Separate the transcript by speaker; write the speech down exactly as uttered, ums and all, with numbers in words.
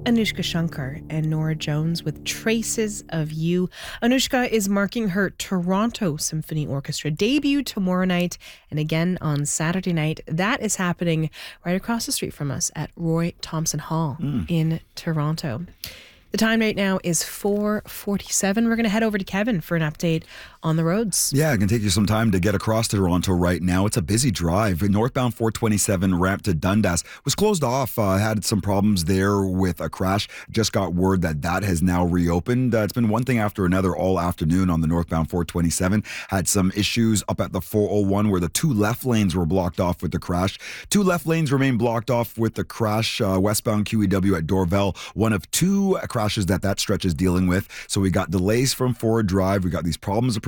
Speaker 1: Anushka Shankar and Nora Jones with Traces of You. Anushka is marking her Toronto Symphony Orchestra debut tomorrow night and again on Saturday night. That is happening right across the street from us at Roy Thompson Hall mm. in Toronto. The time right now is four forty-seven. We're going to head over to Kevin for an update on the roads.
Speaker 2: Yeah, it can take you some time to get across to Toronto right now. It's a busy drive. Northbound four twenty-seven ramp to Dundas was closed off. Uh, had some problems there with a crash. Just got word that that has now reopened. Uh, it's been one thing after another all afternoon on the northbound four twenty-seven. Had some issues up at the four oh one where the two left lanes were blocked off with the crash. Two left lanes remain blocked off with the crash. Uh, westbound Q E W at Dorval, one of two crashes that that stretch is dealing with. So we got delays from Ford Drive. We got these problems